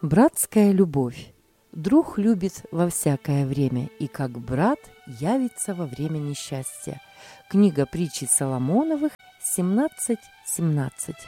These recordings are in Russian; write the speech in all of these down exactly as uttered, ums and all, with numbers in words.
Братская любовь. Друг любит во всякое время, и как брат явится во время несчастья. Книга притчи Соломоновых семнадцать семнадцать.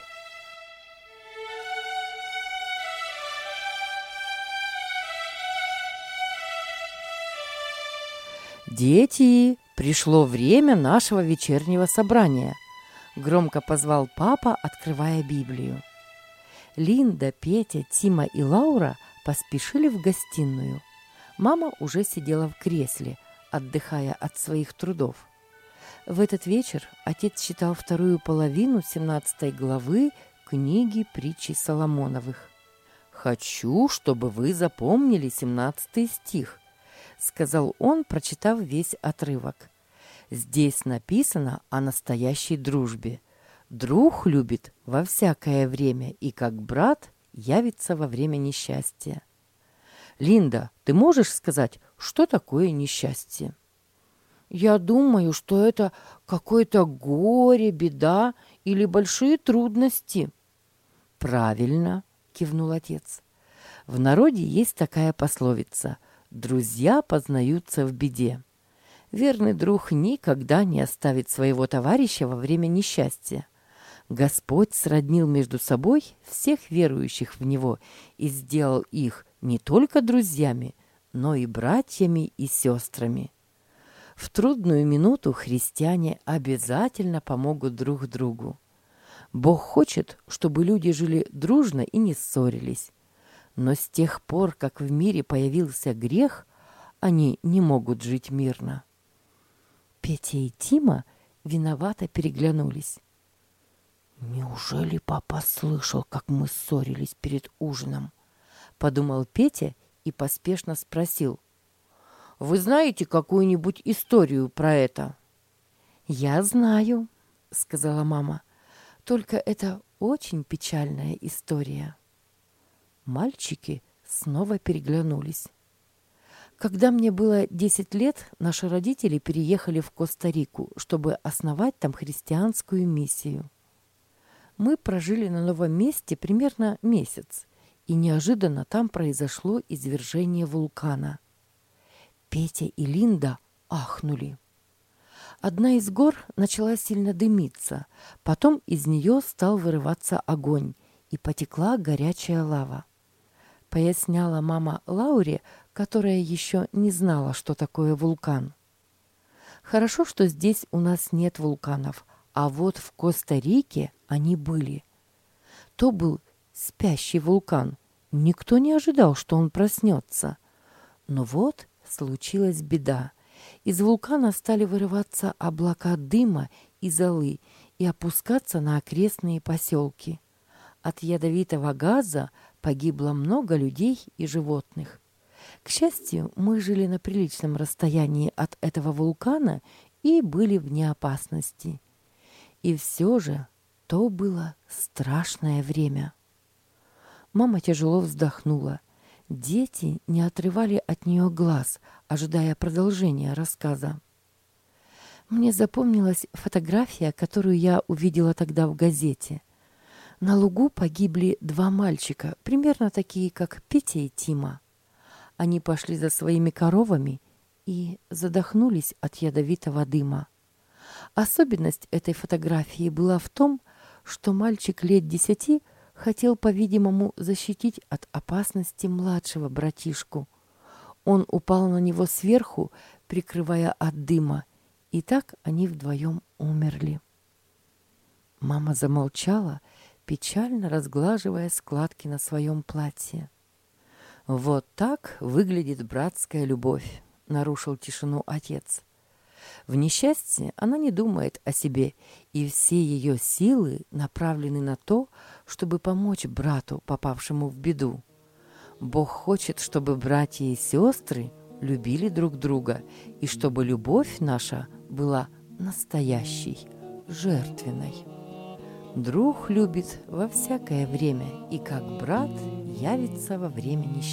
«Дети, пришло время нашего вечернего собрания», — громко позвал папа, открывая Библию. Линда, Петя, Тима и Лаура поспешили в гостиную. Мама уже сидела в кресле, отдыхая от своих трудов. В этот вечер отец читал вторую половину семнадцатой главы книги притчи Соломоновых. «Хочу, чтобы вы запомнили семнадцатый стих», — сказал он, прочитав весь отрывок. «Здесь написано о настоящей дружбе. Друг любит во всякое время, и как брат явится во время несчастья». Линда, ты можешь сказать, что такое несчастье? Я думаю, что это какое-то горе, беда или большие трудности. Правильно, кивнул отец. В народе есть такая пословица: друзья познаются в беде. Верный друг никогда не оставит своего товарища во время несчастья. Господь сроднил между собой всех верующих в Него и сделал их не только друзьями, но и братьями и сестрами. В трудную минуту христиане обязательно помогут друг другу. Бог хочет, чтобы люди жили дружно и не ссорились. Но с тех пор, как в мире появился грех, они не могут жить мирно. Петя и Тима виновато переглянулись. «Неужели папа слышал, как мы ссорились перед ужином?» — подумал Петя и поспешно спросил. «Вы знаете какую-нибудь историю про это?» «Я знаю», — сказала мама. «Только это очень печальная история». Мальчики снова переглянулись. Когда мне было десять лет, наши родители переехали в Коста-Рику, чтобы основать там христианскую миссию. Мы прожили на новом месте примерно месяц, и неожиданно там произошло извержение вулкана. Петя и Линда ахнули. Одна из гор начала сильно дымиться, потом из нее стал вырываться огонь, и потекла горячая лава. Поясняла мама Лауре, которая еще не знала, что такое вулкан. Хорошо, что здесь у нас нет вулканов, а вот в Коста-Рике они были. То был спящий вулкан. Никто не ожидал, что он проснется. Но вот случилась беда. Из вулкана стали вырываться облака дыма и золы и опускаться на окрестные поселки. От ядовитого газа погибло много людей и животных. К счастью, мы жили на приличном расстоянии от этого вулкана и были вне опасности. И все же то было страшное время. Мама тяжело вздохнула. Дети не отрывали от нее глаз, ожидая продолжения рассказа. Мне запомнилась фотография, которую я увидела тогда в газете. На лугу погибли два мальчика, примерно такие, как Петя и Тима. Они пошли за своими коровами и задохнулись от ядовитого дыма. Особенность этой фотографии была в том, что мальчик лет десяти хотел, по-видимому, защитить от опасности младшего братишку. Он упал на него сверху, прикрывая от дыма, и так они вдвоем умерли. Мама замолчала, печально разглаживая складки на своем платье. «Вот так выглядит братская любовь», — нарушил тишину отец. В несчастье она не думает о себе, и все ее силы направлены на то, чтобы помочь брату, попавшему в беду. Бог хочет, чтобы братья и сестры любили друг друга, и чтобы любовь наша была настоящей, жертвенной. Друг любит во всякое время, и как брат явится во время несчастья.